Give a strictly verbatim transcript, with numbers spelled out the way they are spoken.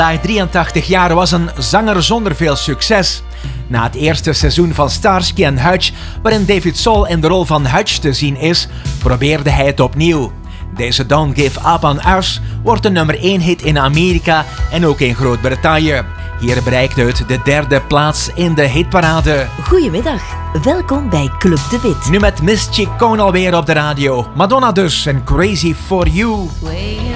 drieëntachtig jaar was een zanger zonder veel succes. Na het eerste seizoen van Starsky en Hutch, waarin David Soul in de rol van Hutch te zien is, probeerde hij het opnieuw. Deze Don't Give Up on Us wordt een nummer één hit in Amerika en ook in Groot-Brittannië. Hier bereikt het de derde plaats in de hitparade. Goedemiddag, welkom bij Club de Wit. Nu met Miss Ciccone alweer op de radio. Madonna dus en Crazy for You. Way